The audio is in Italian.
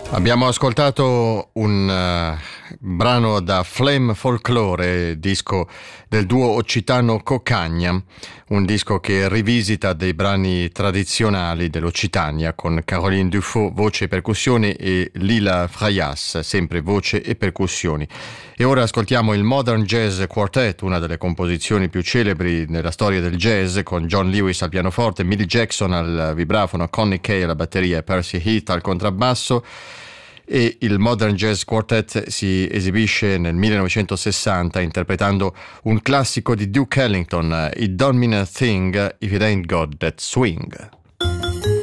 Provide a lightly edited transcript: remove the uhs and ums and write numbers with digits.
Abbiamo ascoltato un brano da Flame Folklore, disco del duo occitano Cocagna, un disco che rivisita dei brani tradizionali dell'Occitania con Caroline Dufaux, voce e percussioni, e Lila Frayas, sempre voce e percussioni. E ora ascoltiamo il Modern Jazz Quartet, una delle composizioni più celebri nella storia del jazz, con John Lewis al pianoforte, Millie Jackson al vibrafono, Connie Kay alla batteria e Percy Heath al contrabbasso. E il Modern Jazz Quartet si esibisce nel 1960 interpretando un classico di Duke Ellington, It Don't Mean a Thing If It Ain't Got That Swing.